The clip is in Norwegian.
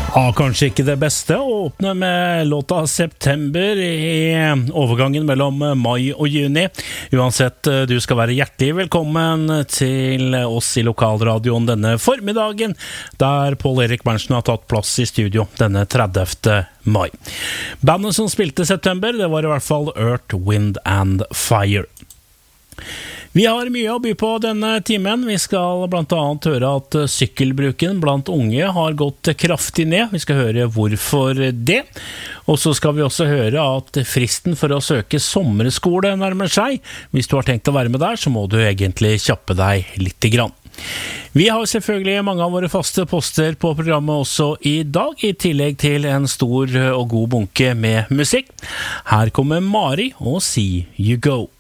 Ja, kanskje ikke det beste å åpne med låta September i overgangen mellom mai og juni. Uansett, du skal være hjertelig velkommen til oss i lokalradioen denne formiddagen, der Pål Erik Berntsen har tatt plass i studio denne 30. mai. Bandet som spilte September, det var i hvert fall Earth, Wind and Fire. Vi har mye å by på denne timen. Vi skal blant annet høre at sykkelbruken blant unge har gått kraftig ned. Vi skal høre hvorfor det. Og så skal vi også høre at fristen for å søke sommerskole nærmer seg. Hvis du har tenkt å være med der, så må du egentlig kjappe deg litt grann. Vi har selvfølgelig mange av våre faste poster på programmet også i dag, i tillegg til en stor og god bunke med musikk. Her kommer Mari og See You Go.